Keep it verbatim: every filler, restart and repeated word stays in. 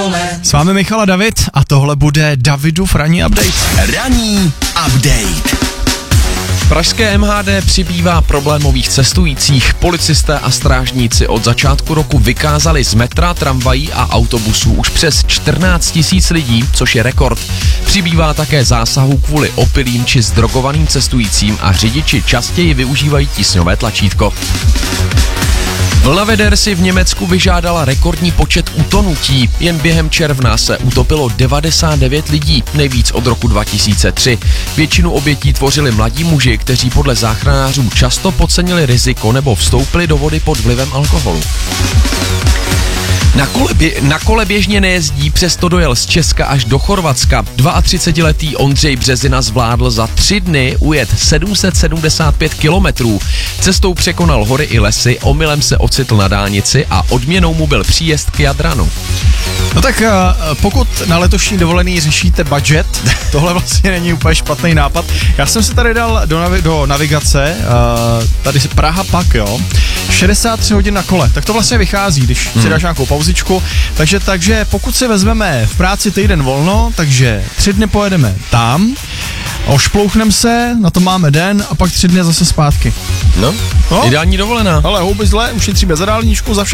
S vámi Michal a David a tohle bude Davidův ranní update. Ranní update. Pražské M H D přibývá problémových cestujících. Policisté a strážníci od začátku roku vykázali z metra, tramvají a autobusů už přes čtrnáct tisíc lidí, což je rekord. Přibývá také zásahů kvůli opilým či zdrogovaným cestujícím a řidiči častěji využívají tísňové tlačítko. Vlna si v Německu vyžádala rekordní počet utonutí. Jen během června se utopilo devadesát devět lidí, nejvíc od roku dva tisíce tři. Většinu obětí tvořili mladí muži, kteří podle záchranářů často podcenili riziko nebo vstoupili do vody pod vlivem alkoholu. Na kole, bě- na kole běžně nejezdí, přesto dojel z Česka až do Chorvatska. třicetiletý Ondřej Březina zvládl za tři dny ujet sedm set sedmdesát pět kilometrů. Cestou překonal hory i lesy, omylem se ocitl na dálnici a odměnou mu byl příjezd k Jadranu. No tak pokud na letošní dovolený řešíte budget, tohle vlastně není úplně špatný nápad. Já jsem se tady dal do, navi- do navigace, tady si Praha pak, jo, šedesát tři hodin na kole, tak to vlastně vychází, když hmm. si dáš nějakou pauzičku, takže, takže pokud si vezmeme v práci týden volno, takže tři dny pojedeme tam, ošplouchneme se, na to máme den a pak tři dny zase zpátky. No, no? Ideální dovolená. Ale houby zle, ušetříme za dálničku, za všechno.